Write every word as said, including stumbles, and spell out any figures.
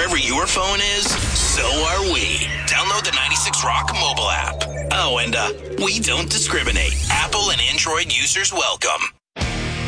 Wherever your phone is, so are we. Download the ninety-six Rock mobile app. Oh, and uh, we don't discriminate. Apple and Android users welcome.